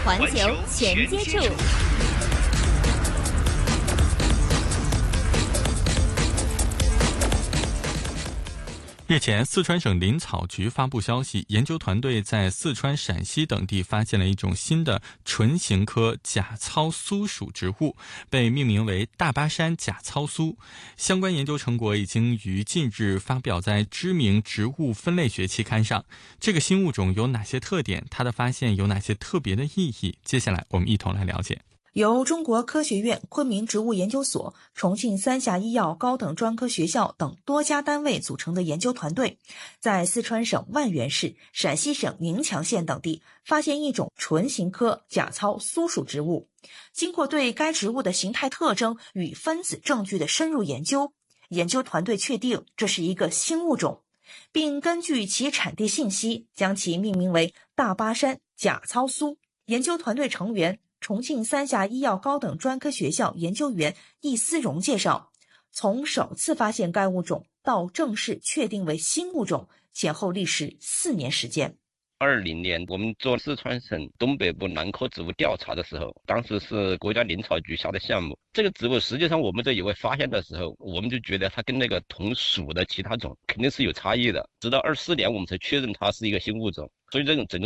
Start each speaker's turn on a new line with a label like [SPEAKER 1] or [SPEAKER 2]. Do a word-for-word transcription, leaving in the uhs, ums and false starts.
[SPEAKER 1] 环球全接触。
[SPEAKER 2] 日前，四川省林草局发布消息，研究团队在四川、陕西等地发现了一种新的唇形科假糙苏属植物，被命名为大巴山假糙苏。相关研究成果已经于近日发表在知名植物分类学期刊上。这个新物种有哪些特点？它的发现有哪些特别的意义？接下来我们一同来了解。
[SPEAKER 3] 由中国科学院昆明植物研究所、重庆三峡医药高等专科学校等多家单位组成的研究团队，在四川省万源市、陕西省宁强县等地发现一种唇形科假糙苏属植物。经过对该植物的形态特征与分子证据的深入研究，研究团队确定这是一个新物种，并根据其产地信息将其命名为大巴山假糙苏。研究团队成员重庆三峡医药高等专科学校研究员易思荣介绍，从首次发现该物种到正式确定为新物种，前后历时四年时间。
[SPEAKER 4] 二零年我们做四川省东北部兰科植物调查的时候，当时是国家林草局下的项目。这个植物实际上我们这以为发现的时候，我们就觉得它跟那个同属的其他种肯定是有差异的，直到二四年我们才确认它是一个新物种。所以这种整个